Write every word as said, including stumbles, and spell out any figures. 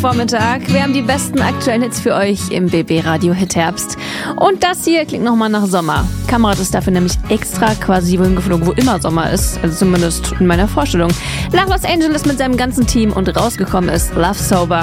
Vormittag. Wir haben die besten aktuellen Hits für euch im B B Radio Hit Herbst. Und das hier klingt nochmal nach Sommer. Kamerad ist dafür nämlich extra quasi wohin geflogen, wo immer Sommer ist. Also zumindest in meiner Vorstellung. Nach Los Angeles mit seinem ganzen Team und rausgekommen ist Love Sober.